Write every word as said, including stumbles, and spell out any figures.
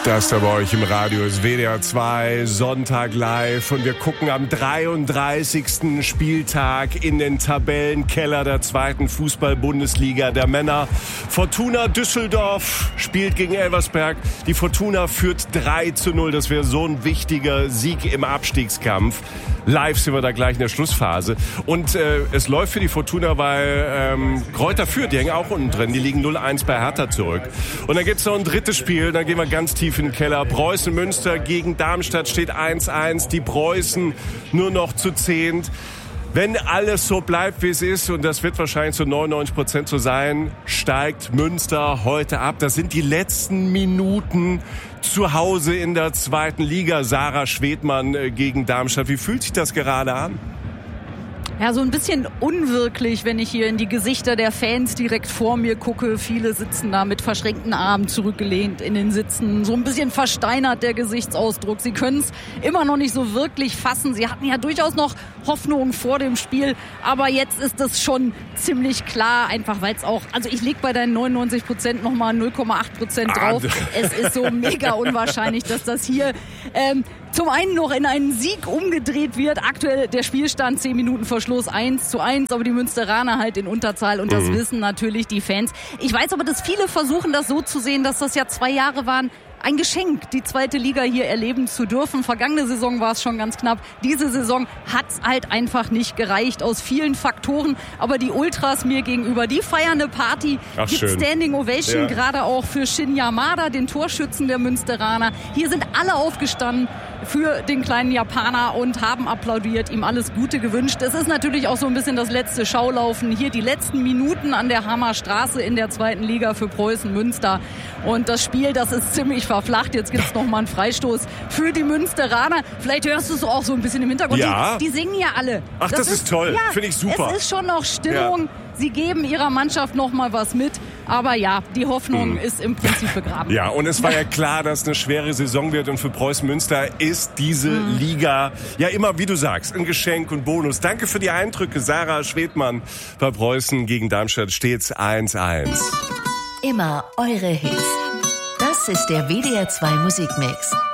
Das da bei euch im Radio ist W D R zwei, Sonntag live und wir gucken am dreiunddreißigsten Spieltag in den Tabellenkeller der zweiten Fußball-Bundesliga der Männer. Fortuna Düsseldorf spielt gegen Elversberg. Die Fortuna führt drei zu null. Das wäre so ein wichtiger Sieg im Abstiegskampf. Live sind wir da gleich in der Schlussphase. Und äh, es läuft für die Fortuna, weil ähm, Kräuter Fürth, die hängen auch unten drin. Die liegen null eins bei Hertha zurück. Und dann gibt's noch ein drittes Spiel. Dann gehen wir ganz tief in den Keller. Preußen Münster gegen Darmstadt steht eins eins. Die Preußen nur noch zu zehnt. Wenn alles so bleibt, wie es ist, und das wird wahrscheinlich zu neunundneunzig Prozent so sein, steigt Münster heute ab. Das sind die letzten Minuten zu Hause in der zweiten Liga. Sarah Schwedmann gegen Darmstadt. Wie fühlt sich das gerade an? Ja, so ein bisschen unwirklich, wenn ich hier in die Gesichter der Fans direkt vor mir gucke. Viele sitzen da mit verschränkten Armen zurückgelehnt in den Sitzen. So ein bisschen versteinert der Gesichtsausdruck. Sie können es immer noch nicht so wirklich fassen. Sie hatten ja durchaus noch Hoffnung vor dem Spiel. Aber jetzt ist es schon ziemlich klar, einfach weil es auch... Also ich lege bei deinen neunundneunzig Prozent nochmal null Komma acht Prozent drauf. Es ist so mega unwahrscheinlich, dass das hier... Ähm, zum einen noch in einen Sieg umgedreht wird. Aktuell der Spielstand zehn Minuten vor Schluss eins zu eins, aber die Münsteraner halt in Unterzahl und das mhm. wissen natürlich die Fans. Ich weiß aber, dass viele versuchen, das so zu sehen, dass das ja zwei Jahre waren. Ein Geschenk, die zweite Liga hier erleben zu dürfen. Vergangene Saison war es schon ganz knapp. Diese Saison hat's halt einfach nicht gereicht aus vielen Faktoren. Aber die Ultras mir gegenüber, die feiern eine Party. Ach, gibt schön. Standing Ovation, Ja. gerade auch für Shin Yamada, den Torschützen der Münsteraner. Hier sind alle aufgestanden für den kleinen Japaner und haben applaudiert, ihm alles Gute gewünscht. Es ist natürlich auch so ein bisschen das letzte Schaulaufen. Hier die letzten Minuten an der Hammerstraße in der zweiten Liga für Preußen Münster. Und das Spiel, das ist ziemlich verflacht. Jetzt gibt's noch mal einen Freistoß für die Münsteraner. Vielleicht hörst du es auch so ein bisschen im Hintergrund. Ja. Die, die singen ja alle. Ach, das, das ist toll. Ja, finde ich super. Es ist schon noch Stimmung. Ja. Sie geben ihrer Mannschaft noch mal was mit. Aber ja, die Hoffnung mhm. ist im Prinzip begraben. Ja, und es war ja klar, dass eine schwere Saison wird. Und für Preußen Münster ist diese mhm. Liga ja immer, wie du sagst, ein Geschenk und Bonus. Danke für die Eindrücke, Sarah Schwedmann. Bei Preußen gegen Darmstadt steht's eins eins. Immer eure Hits. Das ist der W D R zwei Musikmix.